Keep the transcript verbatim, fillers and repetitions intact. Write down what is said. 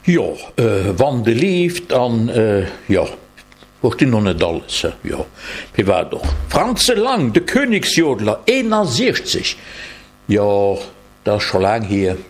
Ja, äh, wann de lieft an äh, ja wordt noch net alles äh, ja wie war doch Franze lang de Königsjodler sechzehn ja da schon lang hier